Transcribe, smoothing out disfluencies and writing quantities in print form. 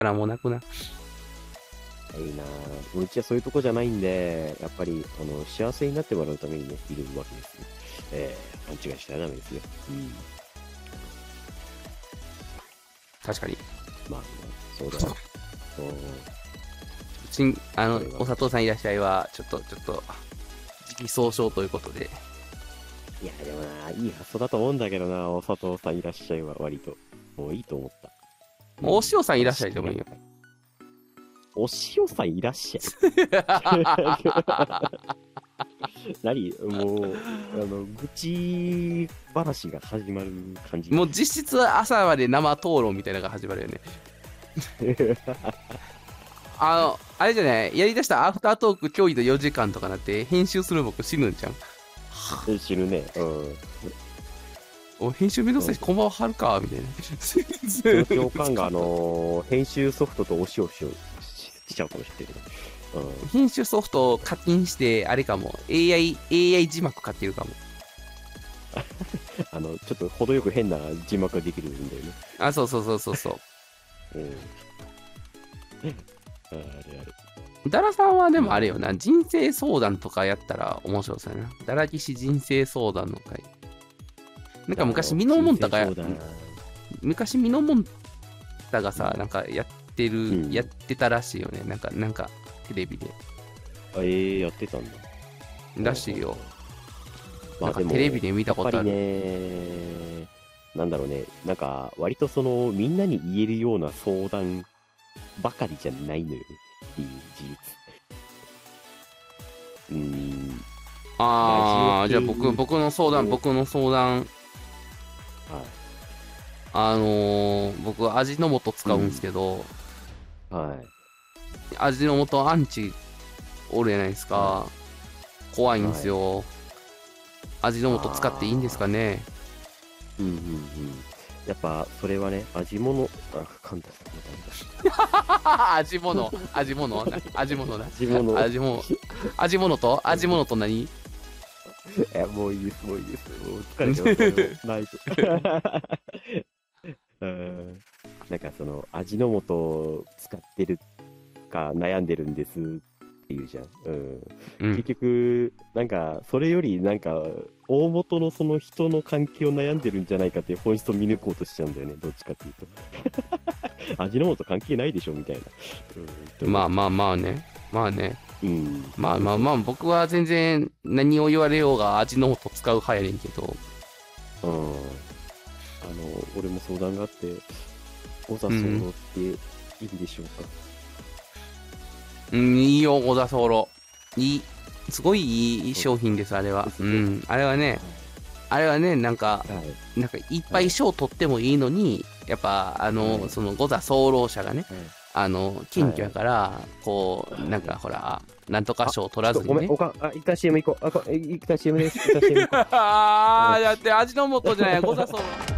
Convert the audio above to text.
からもうなくな。 いいなぁ。うちはそういうとこじゃないんで、やっぱり、幸せになってもらうためにね、いるわけですね。勘違いしたらダメですよ。うん。 確かに。 まあ、そうだよ。 お佐藤さんいらっしゃいは、ちょっと、時期尚早ということで。 いや、でもな、いい発想だと思うんだけどな、お佐藤さんいらっしゃいは割と。もういいと思った。 お塩さんいらっしゃいでもいいよ。 お塩さんいらっしゃい。何もう、愚痴話が始まる感じ。 もう実質朝まで生討論みたいなのが始まるよね。あれじゃない、やりだしたアフタートーク今日で4時間とかなって編集する僕死ぬんじゃん。 死ぬね。 編集めんどくさいし、こんばんははるかみたいな。 教官が編集ソフトとお塩しちゃうかもしれないけど。 編集ソフトを課金して、あれかも、AI 字幕買ってるかも。 ちょっと程よく変な字幕ができるんだよね。 あ、そう。 あれ。 ダラさんはでもあれよな、人生相談とかやったら面白そうやな。ダラギシ人生相談の会。なんか昔ミノモンタがさ、なんかやってたらしいよね。なんかテレビで。 やってたんだ。 らしいよ。 まあでも、 テレビで見たことある。 ね、なんだろうね、なんか、割とみんなに言えるような相談ばかりじゃないのよね、っていう事実。 じゃあ僕の相談。僕、味の素使うんですけど、味の素アンチおるじゃないですか。怖いんですよ。味の素使っていいんですかね。 やっぱ、それはね、味物と何もういいです。もう疲れてます。ないと。なんか味の素を使ってるか悩んでるんですっていうじゃん。結局、なんか、それよりなんか、大元のその人の関係を悩んでるんじゃないかっていう本質を見抜こうとしちゃうんだよね、どっちかっていうと。味の素関係ないでしょ、みたいな。 まあね。僕は全然何を言われようが味の素使う派やねんけど。 俺も相談があって、小座ソロっていいんでしょうか。 いいよ、小座ソロ。すごいいい商品です、あれは。あれはね、なんかいっぱい賞取ってもいいのに、やっぱ、その五座早漏者がね、謙虚やから、こう、なんかほら、なんとか賞取らずにね。 ごめん、一旦 CM 行こう。一旦 CM です。 だって味の素じゃない、五座早漏。